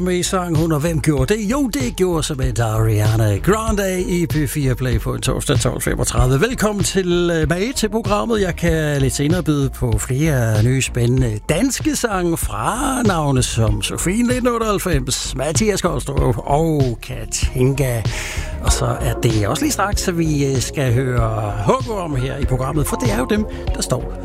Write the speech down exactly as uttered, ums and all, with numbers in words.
Med sang hun, og hvem gjorde det? Jo, det gjorde så med Ariana Grande i P fire Play på en torsdag tolv femogtredive. Velkommen tilbage til programmet. Jeg kan lidt senere byde på flere nye spændende danske sange fra navne som Sofie nitten otteoghalvfems, Mathias Kolstrup og Katinka. Og så er det også lige straks, så vi skal høre Hugo om her i programmet, for det er jo dem, der står